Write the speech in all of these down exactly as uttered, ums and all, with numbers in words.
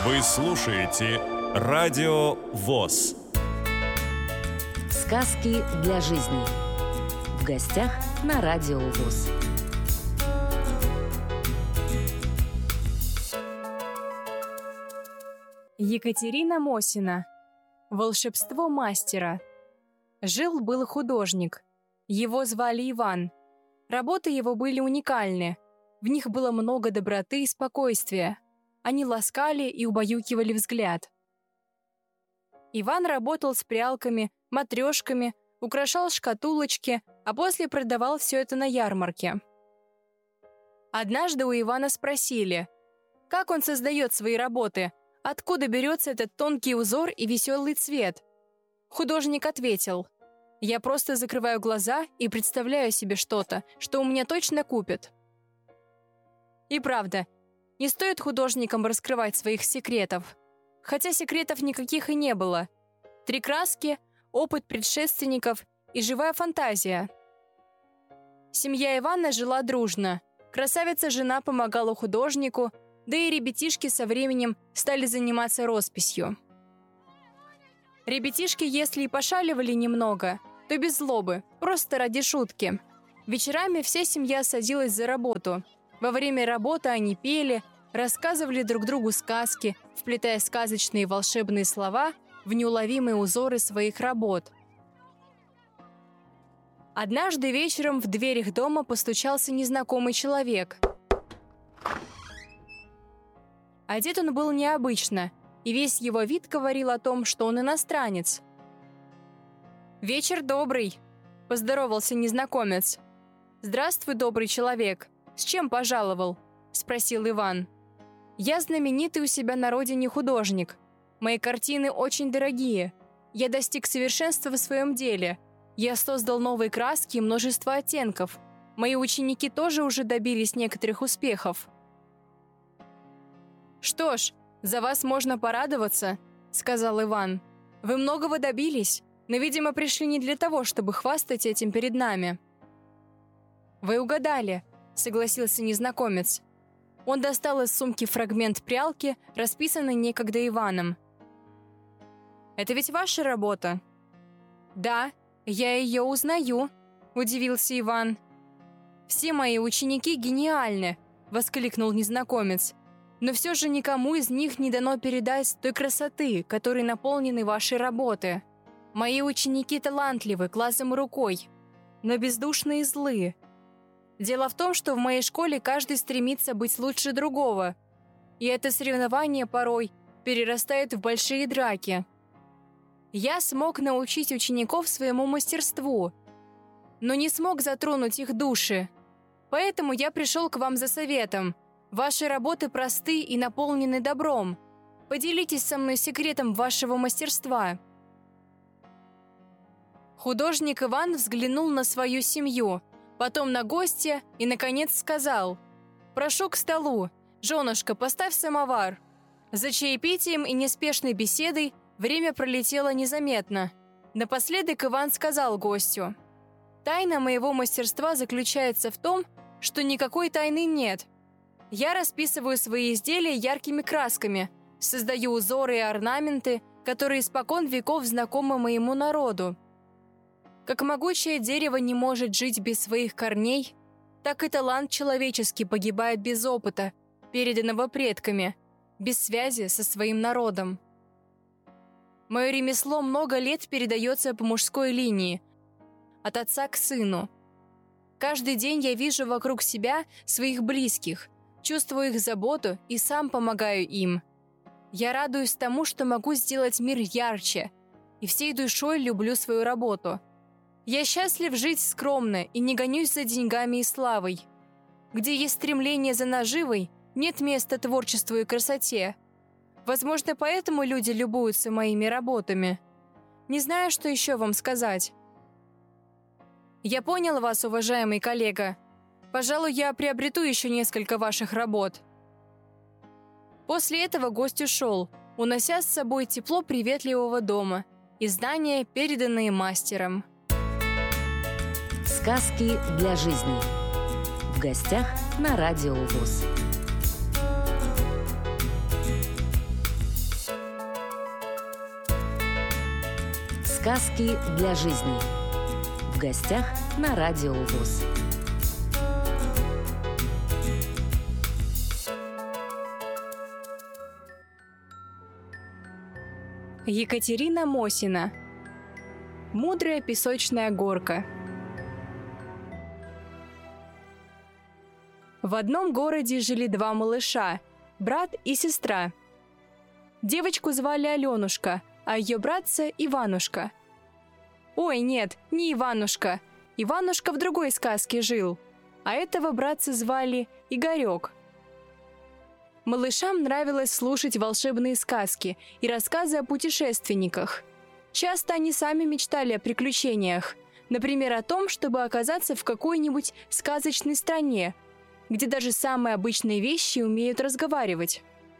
Вы слушаете Радио ВОС. Сказки для жизни. В гостях на Радио ВОС. Екатерина Мосина. Волшебство мастера. Жил-был художник. Его звали Иван. Работы его были уникальны. В них было много доброты и спокойствия. Они ласкали и убаюкивали взгляд. Иван работал с прялками, матрешками, украшал шкатулочки, а после продавал все это на ярмарке. Однажды у Ивана спросили, как он создает свои работы, откуда берется этот тонкий узор и веселый цвет. Художник ответил, «Я просто закрываю глаза и представляю себе что-то, что у меня точно купят». И правда, не стоит художникам раскрывать своих секретов. Хотя секретов никаких и не было. Три краски, опыт предшественников и живая фантазия. Семья Ивана жила дружно. Красавица-жена помогала художнику, да и ребятишки со временем стали заниматься росписью. Ребятишки, если и пошаливали немного, то без злобы, просто ради шутки. Вечерами вся семья садилась за работу. Во время работы они пели, рассказывали друг другу сказки, вплетая сказочные волшебные слова в неуловимые узоры своих работ. Однажды вечером в дверь их дома постучался незнакомый человек. Одет он был необычно, и весь его вид говорил о том, что он иностранец. «Вечер добрый», – поздоровался незнакомец. «Здравствуй, добрый человек. С чем пожаловал?» – спросил Иван. «Я знаменитый у себя на родине художник. Мои картины очень дорогие. Я достиг совершенства в своем деле. Я создал новые краски и множество оттенков. Мои ученики тоже уже добились некоторых успехов». «Что ж, за вас можно порадоваться», – сказал Иван. «Вы многого добились, но, видимо, пришли не для того, чтобы хвастать этим перед нами». «Вы угадали», – согласился незнакомец. Он достал из сумки фрагмент прялки, расписанный некогда Иваном. «Это ведь ваша работа?» «Да, я ее узнаю», – удивился Иван. «Все мои ученики гениальны», – воскликнул незнакомец. «Но все же никому из них не дано передать той красоты, которой наполнены ваши работы. Мои ученики талантливы, глазом и рукой, но бездушны и злы. Дело в том, что в моей школе каждый стремится быть лучше другого, и это соревнование порой перерастает в большие драки. Я смог научить учеников своему мастерству, но не смог затронуть их души. Поэтому я пришел к вам за советом. Ваши работы просты и наполнены добром. Поделитесь со мной секретом вашего мастерства». Художник Иван взглянул на свою семью, потом на гостя и, наконец, сказал: «Прошу к столу. Женушка, поставь самовар». За чаепитием и неспешной беседой время пролетело незаметно. Напоследок Иван сказал гостю: «Тайна моего мастерства заключается в том, что никакой тайны нет. Я расписываю свои изделия яркими красками, создаю узоры и орнаменты, которые испокон веков знакомы моему народу. Как могучее дерево не может жить без своих корней, так и талант человеческий погибает без опыта, переданного предками, без связи со своим народом. Мое ремесло много лет передается по мужской линии, от отца к сыну. Каждый день я вижу вокруг себя своих близких, чувствую их заботу и сам помогаю им. Я радуюсь тому, что могу сделать мир ярче, и всей душой люблю свою работу. Я счастлив жить скромно и не гонюсь за деньгами и славой. Где есть стремление за наживой, нет места творчеству и красоте. Возможно, поэтому люди любуются моими работами. Не знаю, что еще вам сказать». «Я понял вас, уважаемый коллега. Пожалуй, я приобрету еще несколько ваших работ». После этого гость ушел, унося с собой тепло приветливого дома и знания, переданные мастером. Сказки для жизни. В гостях на Радио ВОС. Сказки для жизни. В гостях на Радио ВОС. Екатерина Мосина. Мудрая песочная горка. В одном городе жили два малыша, брат и сестра. Девочку звали Аленушка, а ее братца Иванушка. Ой, нет, не Иванушка. Иванушка в другой сказке жил, а этого братца звали Игорек. Малышам нравилось слушать волшебные сказки и рассказы о путешественниках. Часто они сами мечтали о приключениях, например, о том, чтобы оказаться в какой-нибудь сказочной стране, где даже самые обычные вещи умеют разговаривать.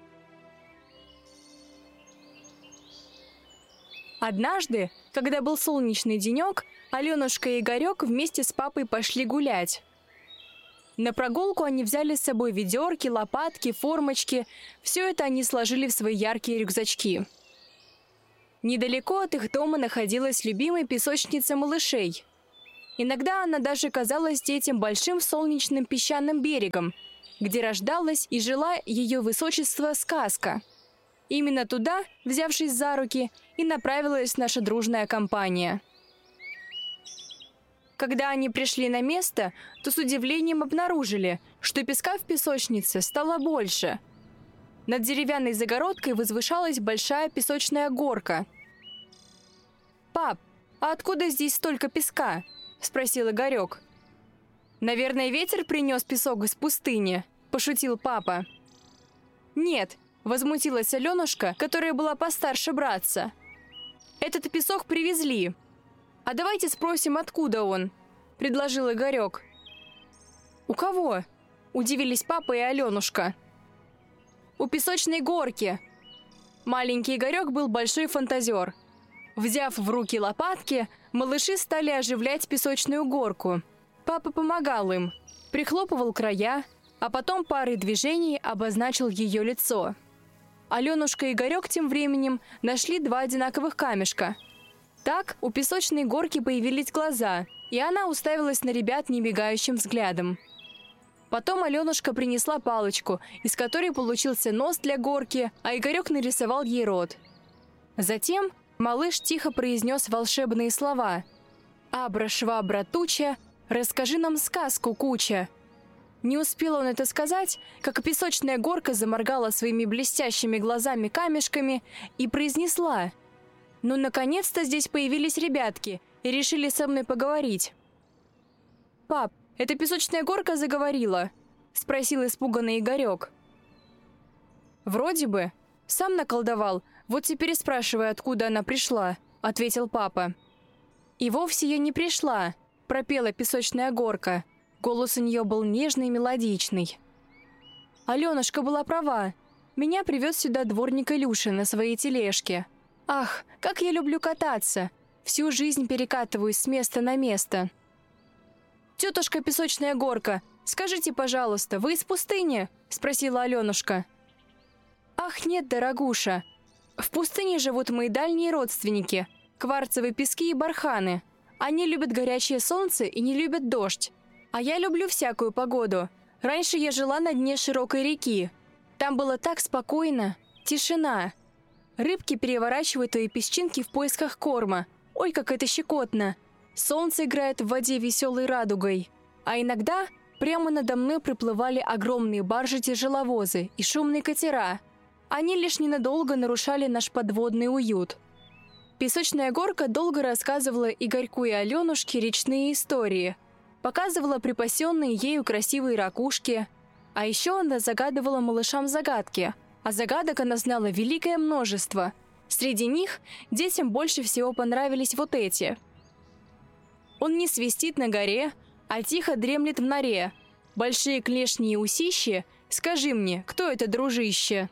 Однажды, когда был солнечный денек, Аленушка и Игорек вместе с папой пошли гулять. На прогулку они взяли с собой ведерки, лопатки, формочки. Все это они сложили в свои яркие рюкзачки. Недалеко от их дома находилась любимая песочница малышей. Иногда она даже казалась детям большим солнечным песчаным берегом, где рождалась и жила ее высочество сказка. Именно туда, взявшись за руки, и направилась наша дружная компания. Когда они пришли на место, то с удивлением обнаружили, что песка в песочнице стало больше. Над деревянной загородкой возвышалась большая песочная горка. «Пап, а откуда здесь столько песка?» – спросил Игорек. «Наверное, ветер принес песок из пустыни», – пошутил папа. «Нет», – возмутилась Аленушка, которая была постарше братца. «Этот песок привезли. А давайте спросим, откуда он», – предложил Игорек. «У кого?» – удивились папа и Аленушка. «У песочной горки». Маленький Игорек был большой фантазер. Взяв в руки лопатки, малыши стали оживлять песочную горку. Папа помогал им, прихлопывал края, а потом парой движений обозначил ее лицо. Аленушка и Игорек тем временем нашли два одинаковых камешка. Так у песочной горки появились глаза, и она уставилась на ребят немигающим взглядом. Потом Аленушка принесла палочку, из которой получился нос для горки, а Игорек нарисовал ей рот. Затем малыш тихо произнес волшебные слова: «Абра-швабра туча, расскажи нам сказку, куча». Не успел он это сказать, как песочная горка заморгала своими блестящими глазами-камешками и произнесла: «Ну, наконец-то здесь появились ребятки и решили со мной поговорить». «Пап, эта песочная горка заговорила?» – спросил испуганный Игорек. «Вроде бы. Сам наколдовал, вот теперь и спрашивай, откуда она пришла», – ответил папа. «И вовсе я не пришла», – пропела песочная горка. Голос у нее был нежный и мелодичный. «Аленушка была права. Меня привез сюда дворник Илюша на своей тележке. Ах, как я люблю кататься! Всю жизнь перекатываюсь с места на место». «Тетушка песочная горка, скажите, пожалуйста, вы из пустыни?» – спросила Аленушка. «Ах, нет, дорогуша. В пустыне живут мои дальние родственники – кварцевые пески и барханы. Они любят горячее солнце и не любят дождь. А я люблю всякую погоду. Раньше я жила на дне широкой реки. Там было так спокойно. Тишина. Рыбки переворачивают твои песчинки в поисках корма. Ой, как это щекотно. Солнце играет в воде веселой радугой. А иногда прямо надо мной приплывали огромные баржи-тяжеловозы и шумные катера. Они лишь ненадолго нарушали наш подводный уют». Песочная горка долго рассказывала Игорьку и Аленушке речные истории, показывала припасенные ею красивые ракушки, а еще она загадывала малышам загадки, а загадок она знала великое множество. Среди них детям больше всего понравились вот эти. «Он не свистит на горе, а тихо дремлет в норе. Большие клешни и усищи, скажи мне, кто это, дружище?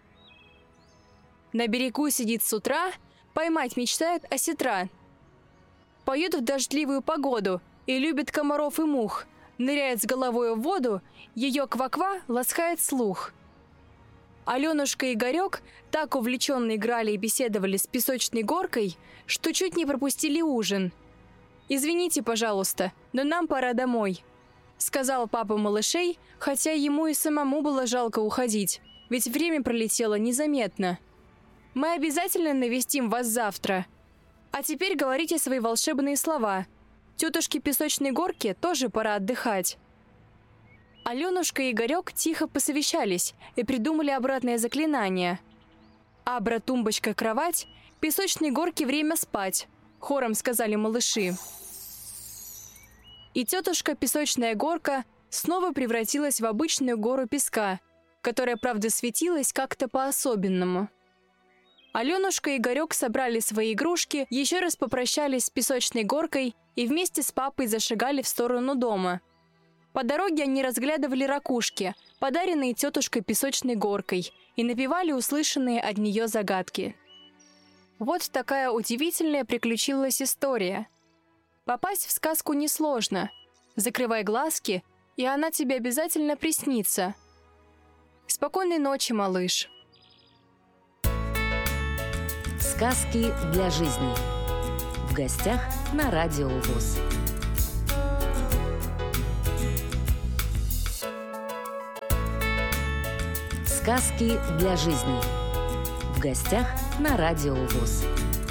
На берегу сидит с утра, поймать мечтает осетра. Поет в дождливую погоду и любит комаров и мух. Ныряет с головой в воду, ее кваква ласкает слух». Аленушка и Игорек так увлеченно играли и беседовали с песочной горкой, что чуть не пропустили ужин. «Извините, пожалуйста, но нам пора домой», — сказал папа малышей, хотя ему и самому было жалко уходить, ведь время пролетело незаметно. «Мы обязательно навестим вас завтра. А теперь говорите свои волшебные слова. Тетушке песочной горке тоже пора отдыхать». Аленушка и Игорек тихо посовещались и придумали обратное заклинание. «Абра, тумбочка, кровать, песочной горке время спать», — хором сказали малыши. И тетушка песочная горка снова превратилась в обычную гору песка, которая, правда, светилась как-то по-особенному. Аленушка и Игорек собрали свои игрушки, еще раз попрощались с песочной горкой и вместе с папой зашагали в сторону дома. По дороге они разглядывали ракушки, подаренные тетушкой песочной горкой, и напевали услышанные от нее загадки. Вот такая удивительная приключилась история. Попасть в сказку несложно. Закрывай глазки, и она тебе обязательно приснится. Спокойной ночи, малыш. Сказки для жизни. В гостях на Радио ВОС. Сказки для жизни. В гостях на Радио ВОС.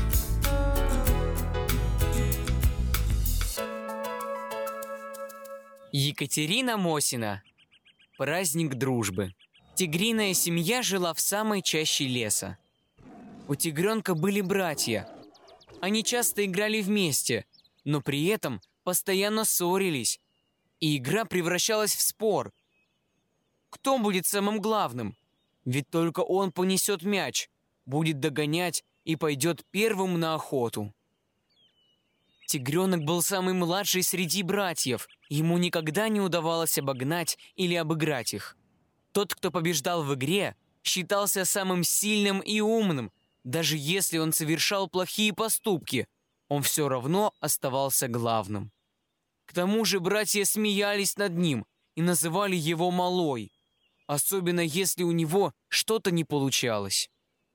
Екатерина Мосина. Праздник дружбы. Тигриная семья жила в самой чаще леса. У тигренка были братья. Они часто играли вместе, но при этом постоянно ссорились, и игра превращалась в спор. Кто будет самым главным? Ведь только он понесет мяч, будет догонять и пойдет первым на охоту. Тигренок был самый младший среди братьев. Ему никогда не удавалось обогнать или обыграть их. Тот, кто побеждал в игре, считался самым сильным и умным. Даже если он совершал плохие поступки, он все равно оставался главным. К тому же братья смеялись над ним и называли его малой, особенно если у него что-то не получалось.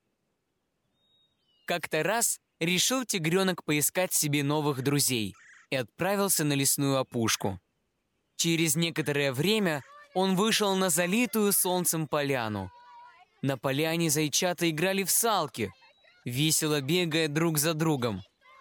Как-то раз решил тигренок поискать себе новых друзей и отправился на лесную опушку. Через некоторое время он вышел на залитую солнцем поляну. На поляне зайчата играли в салки, весело бегая друг за другом.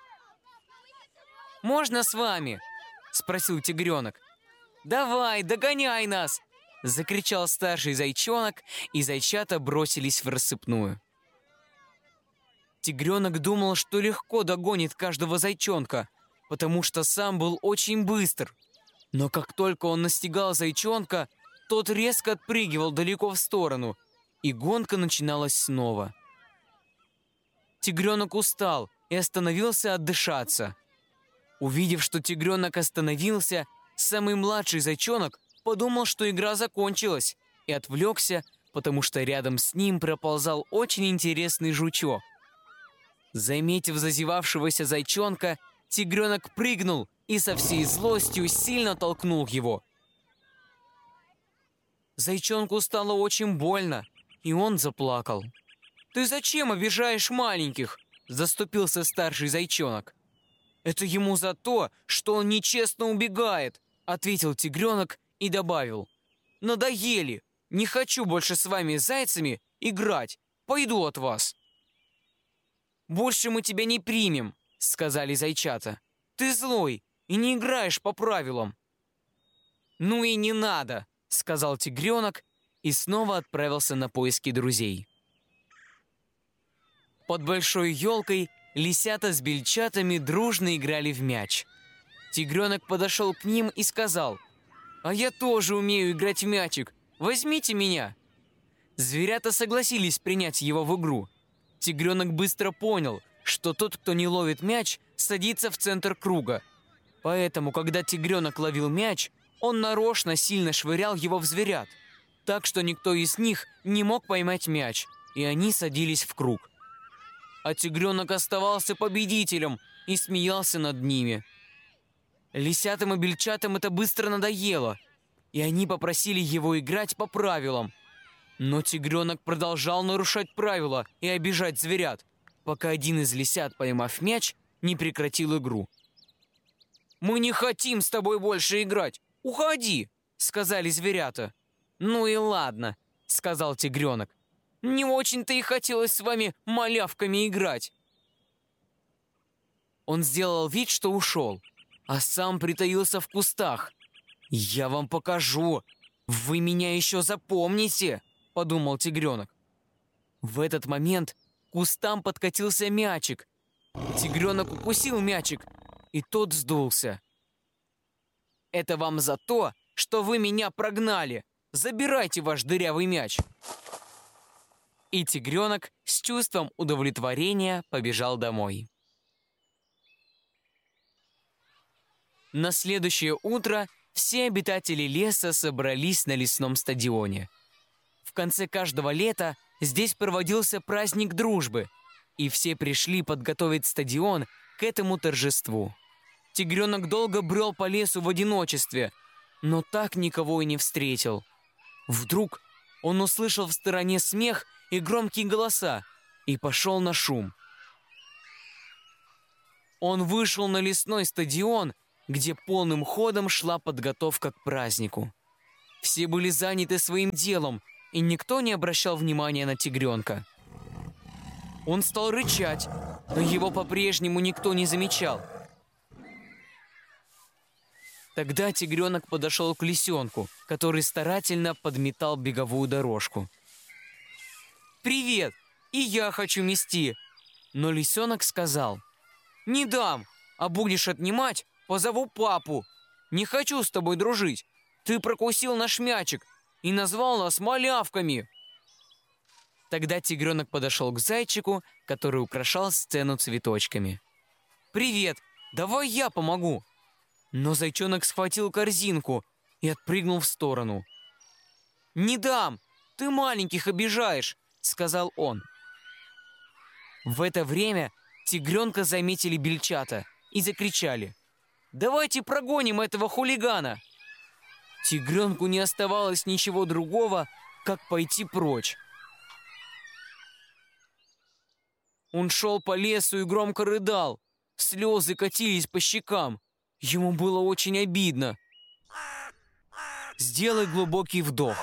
«Можно с вами?» – спросил тигренок. «Давай, догоняй нас!» – закричал старший зайчонок, и зайчата бросились в рассыпную. Тигренок думал, что легко догонит каждого зайчонка, потому что сам был очень быстр. Но как только он настигал зайчонка, тот резко отпрыгивал далеко в сторону, и гонка начиналась снова. Тигренок устал и остановился отдышаться. Увидев, что тигренок остановился, самый младший зайчонок подумал, что игра закончилась, и отвлекся, потому что рядом с ним проползал очень интересный жучок. Заметив зазевавшегося зайчонка, тигренок прыгнул и со всей злостью сильно толкнул его. Зайчонку стало очень больно, и он заплакал. «Ты зачем обижаешь маленьких?» – заступился старший зайчонок. «Это ему за то, что он нечестно убегает», – ответил тигренок и добавил. «Надоели, не хочу больше с вами зайцами играть, пойду от вас». «Больше мы тебя не примем», – сказали зайчата. «Ты злой и не играешь по правилам». «Ну и не надо», – сказал тигренок и снова отправился на поиски друзей. Под большой елкой лисята с бельчатами дружно играли в мяч. Тигренок подошел к ним и сказал: «А я тоже умею играть в мячик, возьмите меня». Зверята согласились принять его в игру. Тигренок быстро понял, что тот, кто не ловит мяч, садится в центр круга. Поэтому, когда тигренок ловил мяч, он нарочно сильно швырял его в зверят, так что никто из них не мог поймать мяч, и они садились в круг. А тигренок оставался победителем и смеялся над ними. Лисятам и бельчатам это быстро надоело, и они попросили его играть по правилам. Но тигренок продолжал нарушать правила и обижать зверят, пока один из лисят, поймав мяч, не прекратил игру. «Мы не хотим с тобой больше играть! Уходи!» — сказали зверята. «Ну и ладно», — сказал тигренок. «Не очень-то и хотелось с вами малявками играть». Он сделал вид, что ушел, а сам притаился в кустах. «Я вам покажу! Вы меня еще запомните!» — подумал тигренок. В этот момент к кустам подкатился мячик. Тигренок укусил мячик, и тот сдулся. «Это вам за то, что вы меня прогнали! Забирайте ваш дырявый мяч!» И тигренок с чувством удовлетворения побежал домой. На следующее утро все обитатели леса собрались на лесном стадионе. В конце каждого лета здесь проводился праздник дружбы, и все пришли подготовить стадион к этому торжеству. Тигренок долго брел по лесу в одиночестве, но так никого и не встретил. Вдруг он услышал в стороне смех и громкие голоса и пошел на шум. Он вышел на лесной стадион, где полным ходом шла подготовка к празднику. Все были заняты своим делом, и никто не обращал внимания на тигренка. Он стал рычать, но его по-прежнему никто не замечал. Тогда тигренок подошел к лисенку, который старательно подметал беговую дорожку. «Привет! И я хочу мести!» Но лисенок сказал: «Не дам, а будешь отнимать, позову папу. Не хочу с тобой дружить. Ты прокусил наш мячик и назвал нас малявками». Тогда тигренок подошел к зайчику, который украшал сцену цветочками. «Привет, давай я помогу». Но зайчонок схватил корзинку и отпрыгнул в сторону. «Не дам, ты маленьких обижаешь», — сказал он. В это время тигренка заметили бельчата и закричали: «Давайте прогоним этого хулигана!» Тигренку не оставалось ничего другого, как пойти прочь. Он шел по лесу и громко рыдал. Слезы катились по щекам. Ему было очень обидно. «Сделай глубокий вдох»,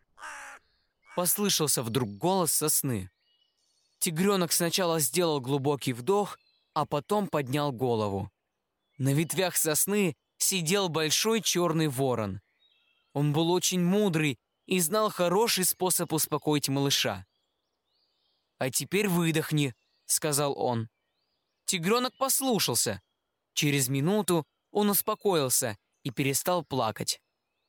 — послышался вдруг голос сосны. Тигренок сначала сделал глубокий вдох, а потом поднял голову. На ветвях сосны сидел большой черный ворон. Он был очень мудрый и знал хороший способ успокоить малыша. «А теперь выдохни», — сказал он. Тигренок послушался. Через минуту он успокоился и перестал плакать.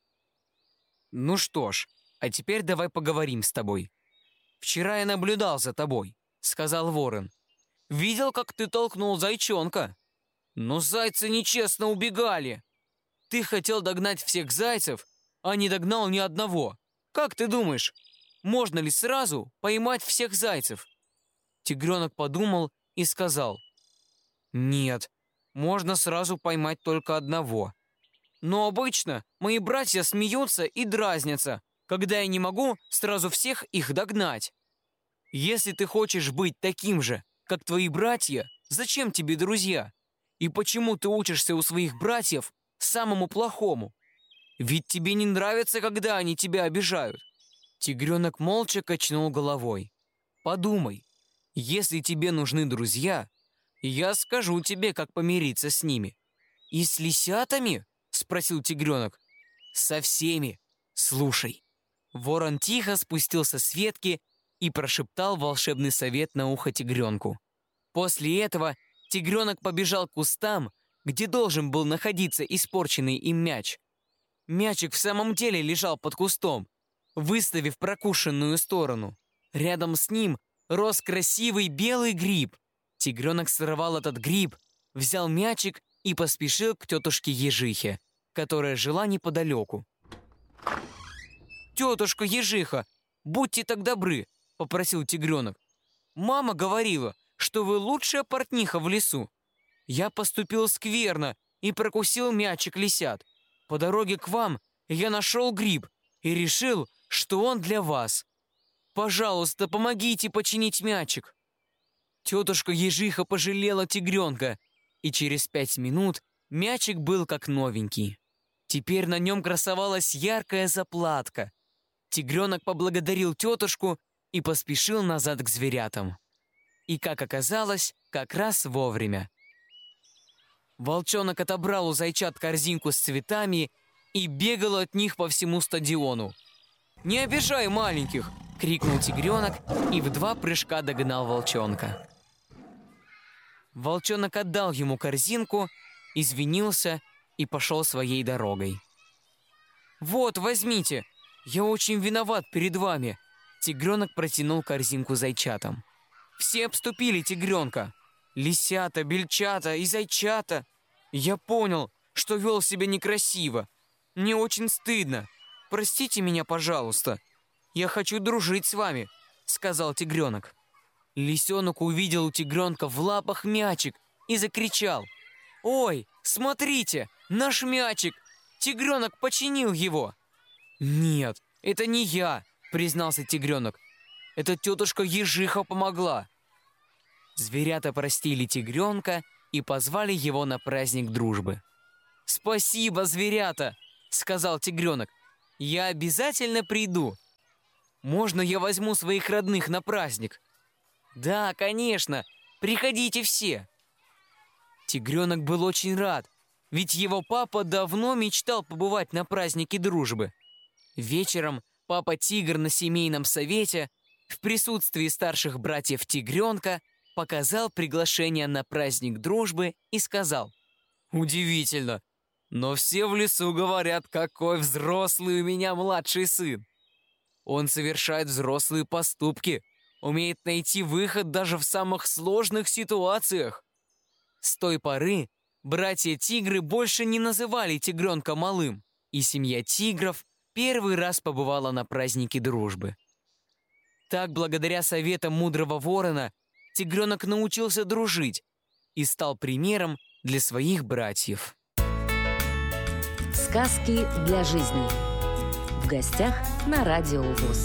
«Ну что ж, а теперь давай поговорим с тобой. Вчера я наблюдал за тобой», — сказал ворон. «Видел, как ты толкнул зайчонка? Но зайцы нечестно убегали. Ты хотел догнать всех зайцев, а не догнал ни одного. Как ты думаешь, можно ли сразу поймать всех зайцев?» Тигренок подумал и сказал: «Нет, можно сразу поймать только одного. Но обычно мои братья смеются и дразнятся, когда я не могу сразу всех их догнать. Если ты хочешь быть таким же, как твои братья, зачем тебе друзья? И почему ты учишься у своих братьев самому плохому? Ведь тебе не нравится, когда они тебя обижают». Тигренок молча качнул головой. «Подумай, если тебе нужны друзья, я скажу тебе, как помириться с ними». «И с лисятами?» — спросил тигренок. «Со всеми. Слушай». Ворон тихо спустился с ветки и прошептал волшебный совет на ухо тигренку. После этого тигренок побежал к кустам, где должен был находиться испорченный им мяч. Мячик в самом деле лежал под кустом, выставив прокушенную сторону. Рядом с ним рос красивый белый гриб. Тигренок сорвал этот гриб, взял мячик и поспешил к тетушке Ежихе, которая жила неподалеку. «Тетушка Ежиха, будьте так добры», — попросил тигренок. «Мама говорила, что вы лучшая портниха в лесу. Я поступил скверно и прокусил мячик лисят. По дороге к вам я нашел гриб и решил, что он для вас. Пожалуйста, помогите починить мячик!» Тетушка Ежиха пожалела тигренка, и через пять минут мячик был как новенький. Теперь на нем красовалась яркая заплатка. Тигренок поблагодарил тетушку и поспешил назад к зверятам. И, как оказалось, как раз вовремя. Волчонок отобрал у зайчат корзинку с цветами и бегал от них по всему стадиону. «Не обижай маленьких!» — крикнул тигренок и в два прыжка догнал волчонка. Волчонок отдал ему корзинку, извинился и пошел своей дорогой. «Вот, возьмите! Я очень виноват перед вами!» Тигренок протянул корзинку зайчатам. «Все обступили тигренка. Лисята, бельчата и зайчата. Я понял, что вел себя некрасиво. Мне очень стыдно. Простите меня, пожалуйста. Я хочу дружить с вами», — сказал тигренок. Лисенок увидел у тигренка в лапах мячик и закричал: «Ой, смотрите, наш мячик! Тигренок починил его!» «Нет, это не я», — признался тигренок. «Это тетушка Ежиха помогла». Зверята простили тигренка и позвали его на праздник дружбы. «Спасибо, зверята», — сказал тигренок. «Я обязательно приду. Можно я возьму своих родных на праздник?» «Да, конечно, приходите все». Тигренок был очень рад, ведь его папа давно мечтал побывать на празднике дружбы. Вечером папа-тигр на семейном совете в присутствии старших братьев тигренка показал приглашение на праздник дружбы и сказал: «Удивительно, но все в лесу говорят, какой взрослый у меня младший сын. Он совершает взрослые поступки, умеет найти выход даже в самых сложных ситуациях». С той поры братья-тигры больше не называли тигренка малым, и семья тигров первый раз побывала на празднике дружбы. Так, благодаря советам мудрого ворона, тигренок научился дружить и стал примером для своих братьев. Сказки для жизни. В гостях на Радио ВОС.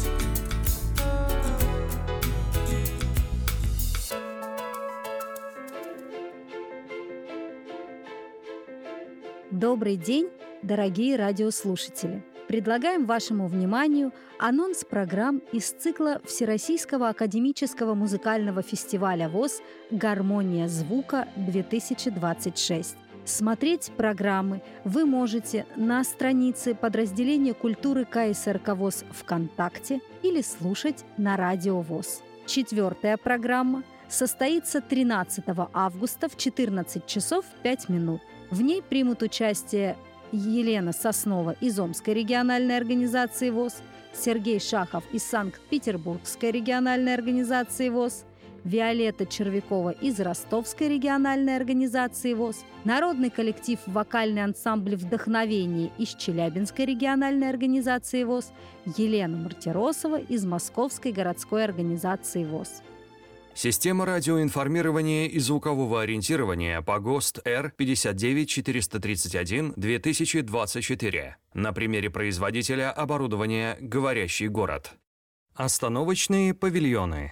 Добрый день, дорогие радиослушатели! Предлагаем вашему вниманию анонс программ из цикла Всероссийского академического музыкального фестиваля ВОС «Гармония звука-две тысячи двадцать шесть». Смотреть программы вы можете на странице подразделения культуры ка эс эр ка ВОС ВКонтакте или слушать на Радио ВОС. Четвертая программа состоится тринадцатого августа в четырнадцать часов пять минут. В ней примут участие Елена Соснова из Омской региональной организации ВОС, Сергей Шахов из Санкт-Петербургской региональной организации ВОС, Виолетта Червякова из Ростовской региональной организации ВОС, народный коллектив «Вокальный ансамбль Вдохновение» из Челябинской региональной организации ВОС, Елена Мартиросова из Московской городской организации ВОС. Система радиоинформирования и звукового ориентирования по ГОСТ Р пятьдесят девять четыреста тридцать один две тысячи двадцать четыре. На примере производителя оборудования «Говорящий город». Остановочные павильоны.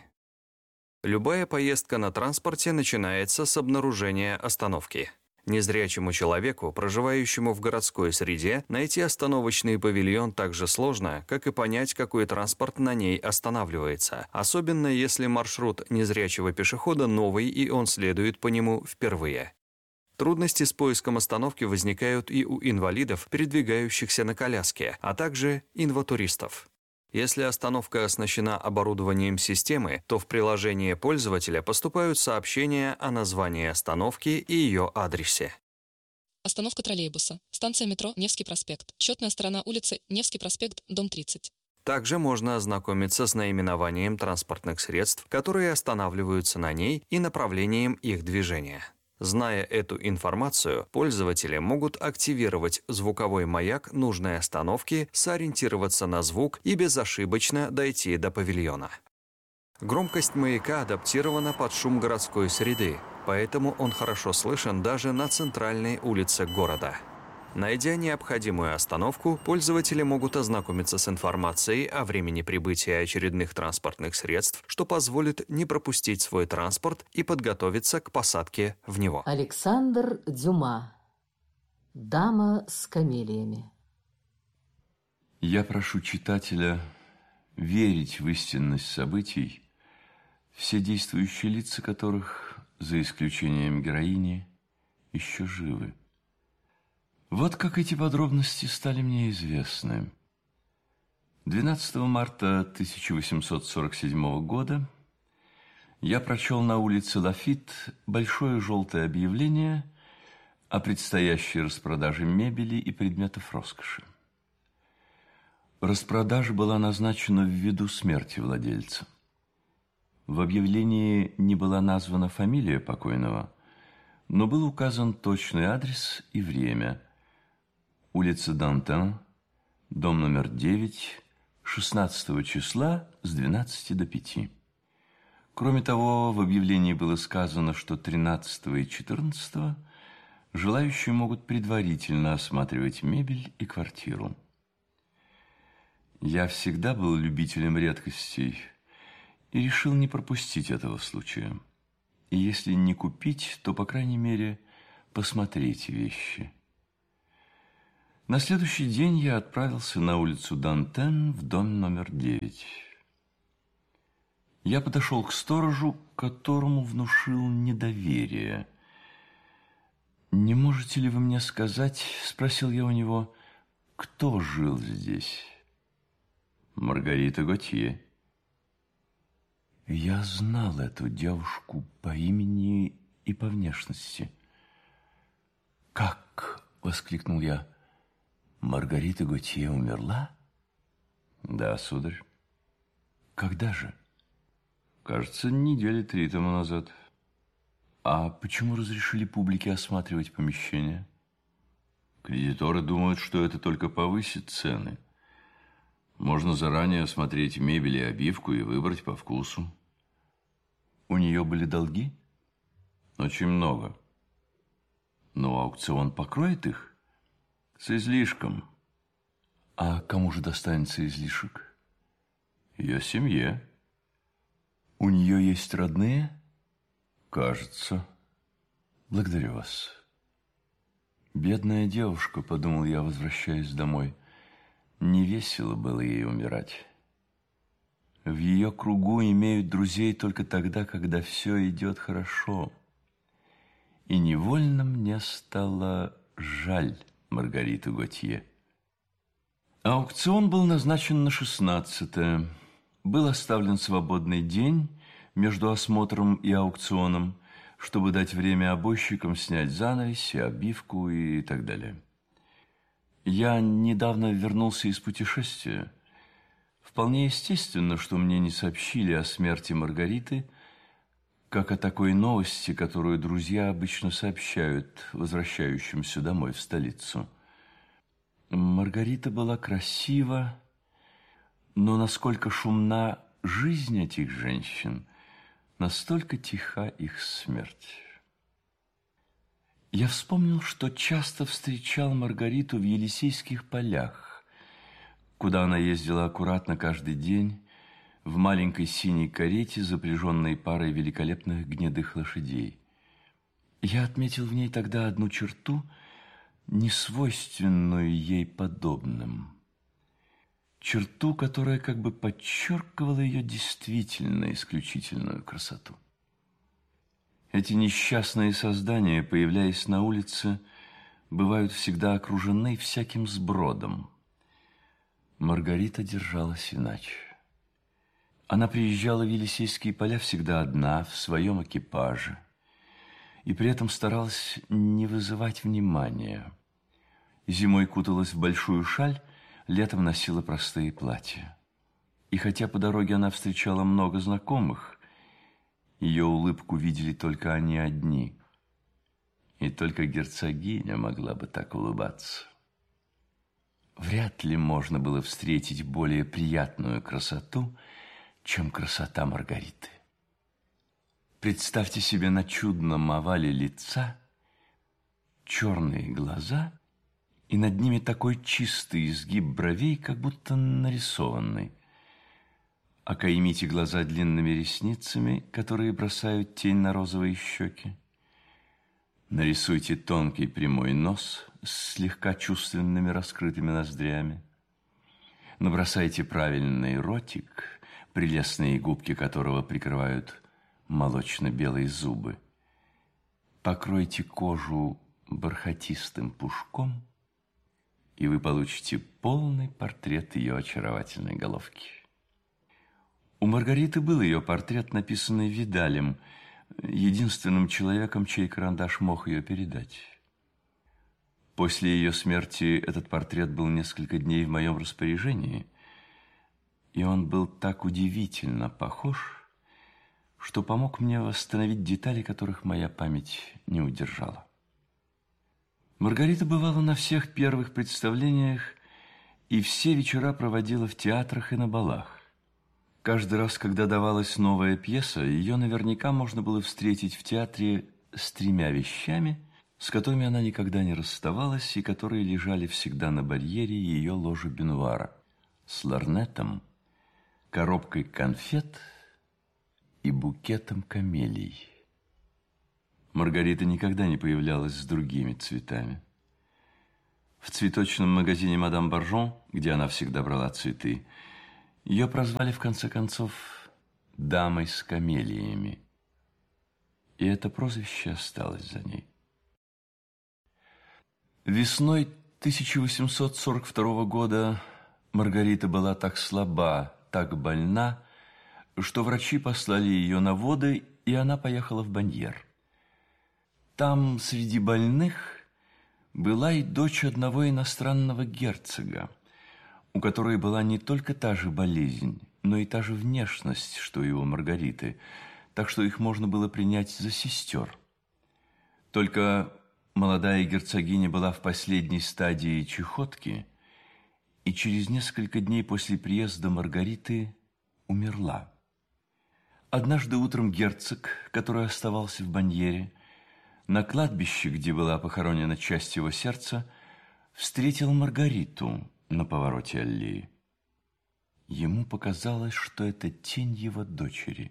Любая поездка на транспорте начинается с обнаружения остановки. Незрячему человеку, проживающему в городской среде, найти остановочный павильон так же сложно, как и понять, какой транспорт на ней останавливается, особенно если маршрут незрячего пешехода новый и он следует по нему впервые. Трудности с поиском остановки возникают и у инвалидов, передвигающихся на коляске, а также инватуристов. Если остановка оснащена оборудованием системы, то в приложение пользователя поступают сообщения о названии остановки и ее адресе. Остановка троллейбуса. Станция метро Невский проспект. Счетная сторона улицы Невский проспект, дом тридцать. Также можно ознакомиться с наименованием транспортных средств, которые останавливаются на ней, и направлением их движения. Зная эту информацию, пользователи могут активировать звуковой маяк нужной остановки, сориентироваться на звук и безошибочно дойти до павильона. Громкость маяка адаптирована под шум городской среды, поэтому он хорошо слышен даже на центральной улице города. Найдя необходимую остановку, пользователи могут ознакомиться с информацией о времени прибытия очередных транспортных средств, что позволит не пропустить свой транспорт и подготовиться к посадке в него. Александр Дюма. Дама с камелиями. Я прошу читателя верить в истинность событий, все действующие лица которых, за исключением героини, еще живы. Вот как эти подробности стали мне известны. двенадцатого марта тысяча восемьсот сорок седьмого года я прочел на улице Лафит большое желтое объявление о предстоящей распродаже мебели и предметов роскоши. Распродажа была назначена ввиду смерти владельца. В объявлении не была названа фамилия покойного, но был указан точный адрес и время. Улица Дантен, дом номер девять, шестнадцатого числа с двенадцати до пяти. Кроме того, в объявлении было сказано, что тринадцатого и четырнадцатого желающие могут предварительно осматривать мебель и квартиру. Я всегда был любителем редкостей и решил не пропустить этого случая. И если не купить, то, по крайней мере, посмотреть вещи. На следующий день я отправился на улицу Дантен в дом номер девять. Я подошел к сторожу, которому внушил недоверие. «Не можете ли вы мне сказать, — спросил я у него, — кто жил здесь?» «Маргарита Готье». Я знал эту девушку по имени и по внешности. «Как?» — воскликнул я. «Маргарита Готье умерла?» «Да, сударь». «Когда же?» «Кажется, недели три тому назад». «А почему разрешили публике осматривать помещение?» «Кредиторы думают, что это только повысит цены. Можно заранее осмотреть мебель и обивку и выбрать по вкусу». «У нее были долги?» «Очень много». «Но аукцион покроет их?» «С излишком». «А кому же достанется излишек?» «Ее семье». «У нее есть родные?» «Кажется». «Благодарю вас». «Бедная девушка», — подумал я, возвращаясь домой. Не весело было ей умирать. В ее кругу имеют друзей только тогда, когда все идет хорошо. И невольно мне стало жаль Маргариту Готье. Аукцион был назначен на шестнадцатое. Был оставлен свободный день между осмотром и аукционом, чтобы дать время обойщикам снять занавеси, обивку и так далее. Я недавно вернулся из путешествия. Вполне естественно, что мне не сообщили о смерти Маргариты, как о такой новости, которую друзья обычно сообщают возвращающимся домой в столицу. Маргарита была красива, но насколько шумна жизнь этих женщин, настолько тиха их смерть. Я вспомнил, что часто встречал Маргариту в Елисейских полях, куда она ездила аккуратно каждый день в маленькой синей карете, запряженной парой великолепных гнедых лошадей. Я отметил в ней тогда одну черту, несвойственную ей подобным. Черту, которая как бы подчеркивала ее действительно исключительную красоту. Эти несчастные создания, появляясь на улице, бывают всегда окружены всяким сбродом. Маргарита держалась иначе. Она приезжала в Елисейские поля всегда одна, в своем экипаже, и при этом старалась не вызывать внимания. Зимой куталась в большую шаль, летом носила простые платья. И хотя по дороге она встречала много знакомых, ее улыбку видели только они одни. И только герцогиня могла бы так улыбаться. Вряд ли можно было встретить более приятную красоту, чем красота Маргариты. Представьте себе на чудном овале лица черные глаза и над ними такой чистый изгиб бровей, как будто нарисованный. Окаймите глаза длинными ресницами, которые бросают тень на розовые щеки. Нарисуйте тонкий прямой нос с слегка чувственными раскрытыми ноздрями. Набросайте правильный ротик, прелестные губки которого прикрывают молочно-белые зубы. Покройте кожу бархатистым пушком, и вы получите полный портрет ее очаровательной головки. У Маргариты был ее портрет, написанный Видалем, единственным человеком, чей карандаш мог ее передать. После ее смерти этот портрет был несколько дней в моем распоряжении, и он был так удивительно похож, что помог мне восстановить детали, которых моя память не удержала. Маргарита бывала на всех первых представлениях и все вечера проводила в театрах и на балах. Каждый раз, когда давалась новая пьеса, ее наверняка можно было встретить в театре с тремя вещами, с которыми она никогда не расставалась и которые лежали всегда на барьере ее ложи бенуара: с лорнетом, коробкой конфет и букетом камелий. Маргарита никогда не появлялась с другими цветами. В цветочном магазине «Мадам Боржон», где она всегда брала цветы, ее прозвали, в конце концов, «дамой с камелиями». И это прозвище осталось за ней. Весной тысяча восемьсот сорок второго года Маргарита была так слаба, так больна, что врачи послали ее на воды, и она поехала в Баньер. Там, среди больных, была и дочь одного иностранного герцога, у которой была не только та же болезнь, но и та же внешность, что и у Маргариты, так что их можно было принять за сестер. Только молодая герцогиня была в последней стадии чахотки, и через несколько дней после приезда Маргариты умерла. Однажды утром герцог, который оставался в Баньере, на кладбище, где была похоронена часть его сердца, встретил Маргариту на повороте аллеи. Ему показалось, что это тень его дочери.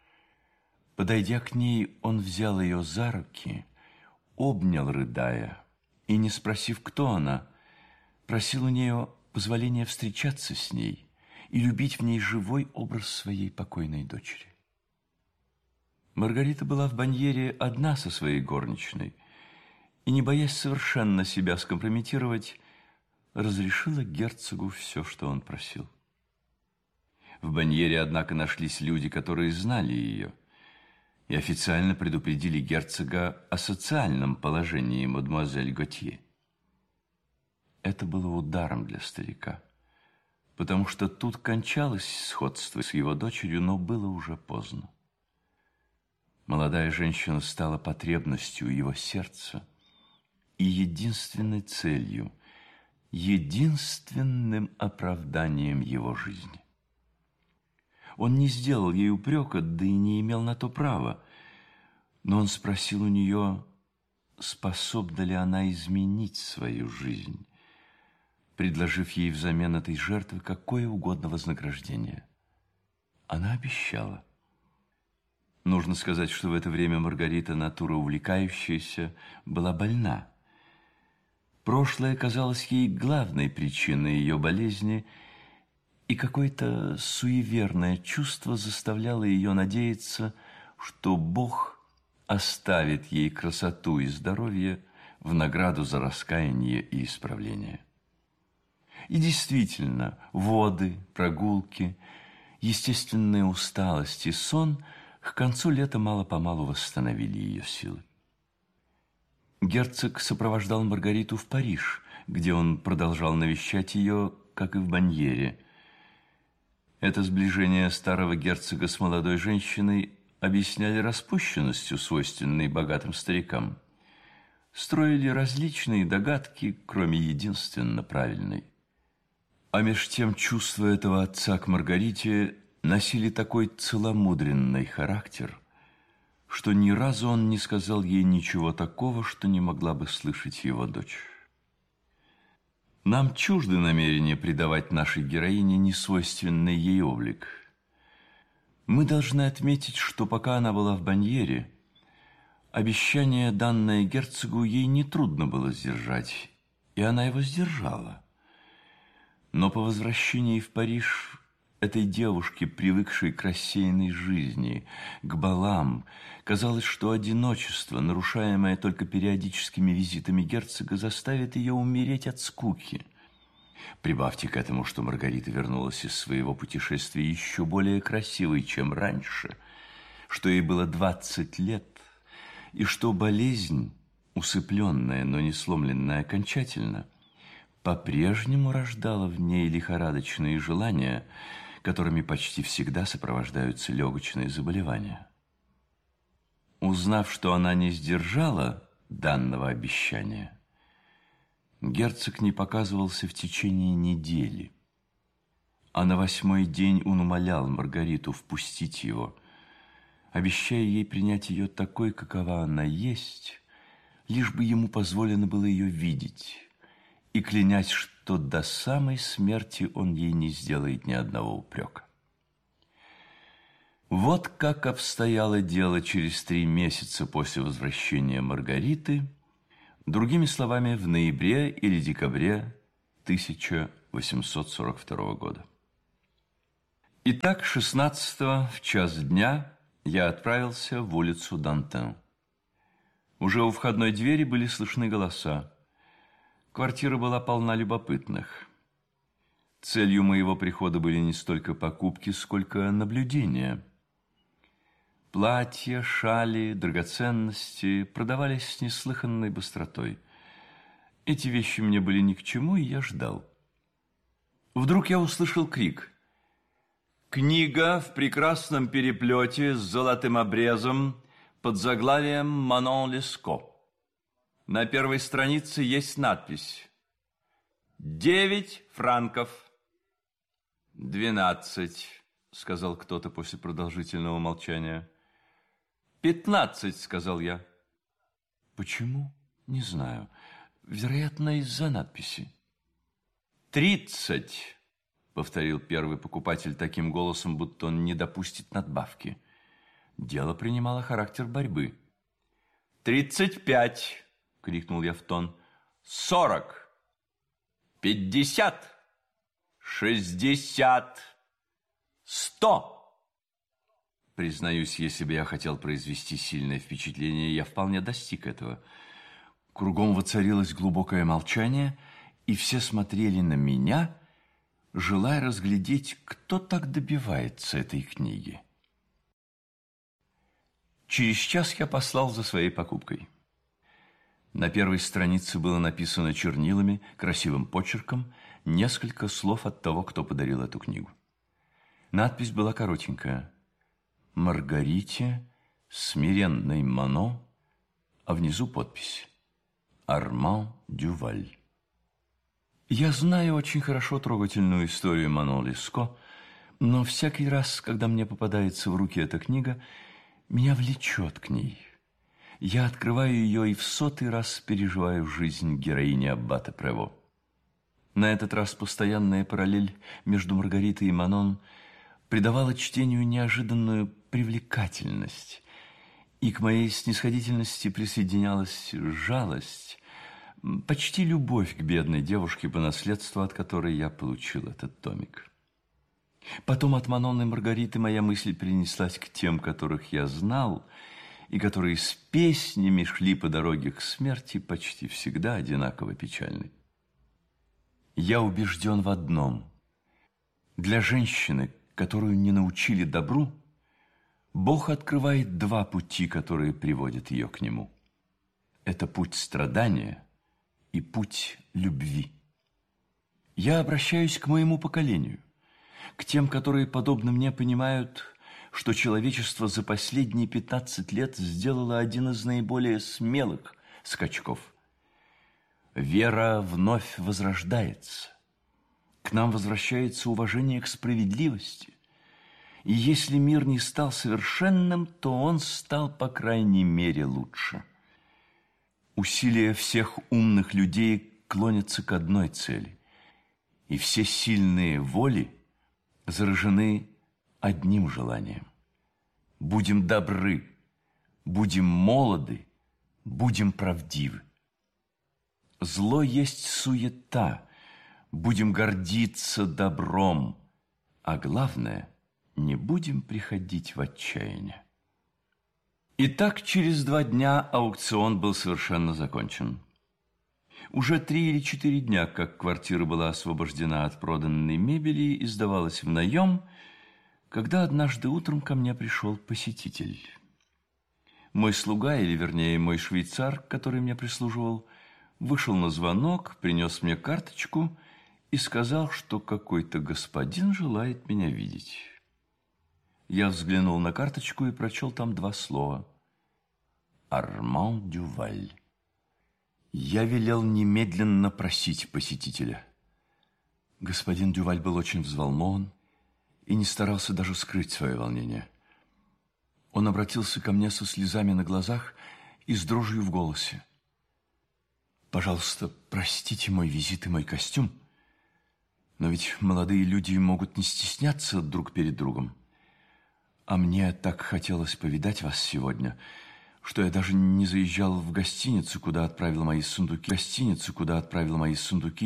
Подойдя к ней, он взял ее за руки, обнял, рыдая, и, не спросив, кто она, просил у нее позволения встречаться с ней и любить в ней живой образ своей покойной дочери. Маргарита была в Баньере одна со своей горничной и, не боясь совершенно себя скомпрометировать, разрешила герцогу все, что он просил. В Баньере, однако, нашлись люди, которые знали ее, и официально предупредили герцога о социальном положении мадемуазель Готье. Это было ударом для старика, потому что тут кончалось сходство с его дочерью, но было уже поздно. Молодая женщина стала потребностью его сердца и единственной целью, единственным оправданием его жизни. Он не сделал ей упрека, да и не имел на то права, но он спросил у нее, способна ли она изменить свою жизнь, предложив ей взамен этой жертвы какое угодно вознаграждение. Она обещала. Нужно сказать, что в это время Маргарита, натура увлекающаяся, была больна. Прошлое казалось ей главной причиной ее болезни, и какое-то суеверное чувство заставляло ее надеяться, что Бог оставит ей красоту и здоровье в награду за раскаяние и исправление. И действительно, воды, прогулки, естественная усталость и сон к концу лета мало-помалу восстановили ее силы. Герцог сопровождал Маргариту в Париж, где он продолжал навещать ее, как и в Баньере. Это сближение старого герцога с молодой женщиной объясняли распущенностью, свойственной богатым старикам. Строили различные догадки, кроме единственно правильной. А меж тем чувства этого отца к Маргарите носили такой целомудренный характер, что ни разу он не сказал ей ничего такого, что не могла бы слышать его дочь. Нам чужды намерения придавать нашей героине несвойственный ей облик. Мы должны отметить, что пока она была в Баньере, обещание, данное герцогу, ей нетрудно было сдержать, и она его сдержала. Но по возвращении в Париж этой девушке, привыкшей к рассеянной жизни, к балам, казалось, что одиночество, нарушаемое только периодическими визитами герцога, заставит ее умереть от скуки. Прибавьте к этому, что Маргарита вернулась из своего путешествия еще более красивой, чем раньше, что ей было двадцать лет, и что болезнь, усыпленная, но не сломленная окончательно, по-прежнему рождала в ней лихорадочные желания, которыми почти всегда сопровождаются легочные заболевания. Узнав, что она не сдержала данного обещания, герцог не показывался в течение недели, а на восьмой день он умолял Маргариту впустить его, обещая ей принять ее такой, какова она есть, лишь бы ему позволено было ее видеть, и клянясь, что до самой смерти он ей не сделает ни одного упрека. Вот как обстояло дело через три месяца после возвращения Маргариты, другими словами, в ноябре или декабре тысяча восемьсот сорок второго года. Итак, шестнадцатого в час дня я отправился в улицу Дантен. Уже у входной двери были слышны голоса. Квартира была полна любопытных. Целью моего прихода были не столько покупки, сколько наблюдения. Платья, шали, драгоценности продавались с неслыханной быстротой. Эти вещи мне были ни к чему, и я ждал. Вдруг я услышал крик. Книга в прекрасном переплете с золотым обрезом под заглавием «Манон Леско». На первой странице есть надпись «Девять франков». «Двенадцать», — сказал кто-то после продолжительного молчания. «Пятнадцать», — сказал я. «Почему? Не знаю. Вероятно, из-за надписи». «Тридцать», — повторил первый покупатель таким голосом, будто он не допустит надбавки. Дело принимало характер борьбы. «Тридцать пять», — крикнул я в тон. «Сорок! Пятьдесят! Шестьдесят! Сто!» Признаюсь, если бы я хотел произвести сильное впечатление, я вполне достиг этого. Кругом воцарилось глубокое молчание, и все смотрели на меня, желая разглядеть, кто так добивается этой книги. Через час я послал за своей покупкой. На первой странице было написано чернилами, красивым почерком, несколько слов от того, кто подарил эту книгу. Надпись была коротенькая. «Маргарите, смиренной Мано», а внизу подпись «Арман Дюваль». Я знаю очень хорошо трогательную историю Манон Леско, но всякий раз, когда мне попадается в руки эта книга, меня влечет к ней. Я открываю ее и в сотый раз переживаю жизнь героини аббата Прево. На этот раз постоянная параллель между Маргаритой и Манон придавала чтению неожиданную привлекательность, и к моей снисходительности присоединялась жалость, почти любовь к бедной девушке, по наследству от которой я получил этот томик. Потом от Манон и Маргариты моя мысль перенеслась к тем, которых я знал, и которые с песнями шли по дороге к смерти, почти всегда одинаково печальной. Я убежден в одном. Для женщины, которую не научили добру, Бог открывает два пути, которые приводят ее к Нему. Это путь страдания и путь любви. Я обращаюсь к моему поколению, к тем, которые, подобно мне, понимают, что человечество за последние пятнадцать лет сделало один из наиболее смелых скачков. Вера вновь возрождается. К нам возвращается уважение к справедливости. И если мир не стал совершенным, то он стал, по крайней мере, лучше. Усилия всех умных людей клонятся к одной цели и все сильные воли заражены одним желанием. Будем добры, будем молоды, будем правдивы. Зло есть суета, будем гордиться добром, а главное, не будем приходить в отчаяние. Итак, через два дня аукцион был совершенно закончен. Уже три или четыре дня, как квартира была освобождена от проданной мебели и сдавалась в наем, когда однажды утром ко мне пришел посетитель. Мой слуга, или вернее мой швейцар, который мне прислуживал, вышел на звонок, принес мне карточку и сказал, что какой-то господин желает меня видеть. Я взглянул на карточку и прочел там два слова: «Арман Дюваль». Я велел немедленно просить посетителя. Господин Дюваль был очень взволнован и не старался даже скрыть свое волнение. Он обратился ко мне со слезами на глазах и с дрожью в голосе. «Пожалуйста, простите мой визит и мой костюм, но ведь молодые люди могут не стесняться друг перед другом. А мне так хотелось повидать вас сегодня, что я даже не заезжал в гостиницу, куда отправил мои сундуки, гостиницу, куда отправил мои сундуки,